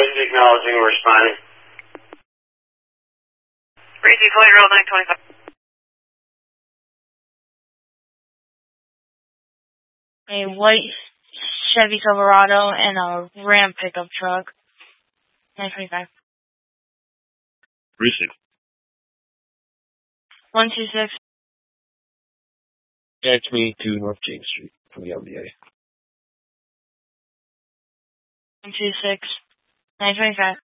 Just acknowledging we're responding. Crazy flight roll 925. A white Chevy Silverado and a Ram pickup truck. 925. Receive. 126. Catch me to North James Street from the LBA. 126. 925.